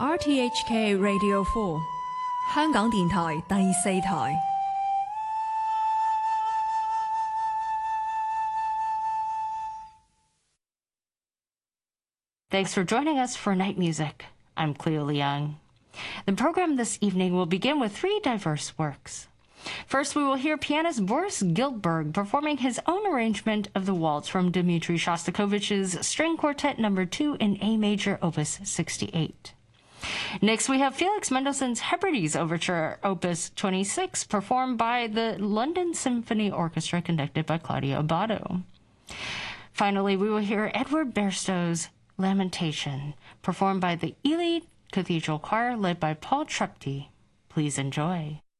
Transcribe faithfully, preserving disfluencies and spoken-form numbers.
R T H K Radio four 香港電台第四台。 Thanks for joining us for Night Music. I'm Cleo Leung. The program this evening will begin with three diverse works. First, we will hear pianist Boris Giltburg performing his own arrangement of the waltz from Dmitri Shostakovich's String Quartet Number two in A Major, Opus sixty-eight. Next, we have Felix Mendelssohn's Hebrides Overture, Opus twenty-six, performed by the London Symphony Orchestra, conducted by Claudio Abbado. Finally, we will hear Edward Bairstow's Lamentation, performed by the Ely Cathedral Choir, led by Paul Trepti. Please enjoy.